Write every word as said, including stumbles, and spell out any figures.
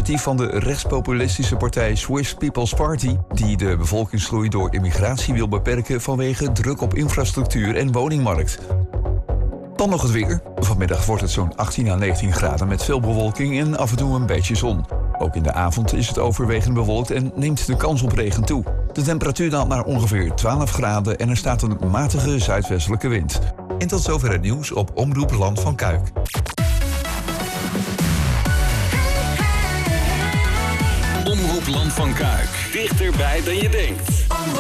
initiatief van de rechtspopulistische partij Swiss People's Party, die de bevolkingsgroei door immigratie wil beperken vanwege druk op infrastructuur en woningmarkt. Dan nog het weer. Vanmiddag wordt het zo'n achttien à negentien graden met veel bewolking en af en toe een beetje zon. Ook in de avond is het overwegend bewolkt en neemt de kans op regen toe. De temperatuur daalt naar ongeveer twaalf graden en er staat een matige zuidwestelijke wind. En tot zover het nieuws op Omroep Land van Kuik. Omroep Land van Kuik. Dichterbij dan je denkt.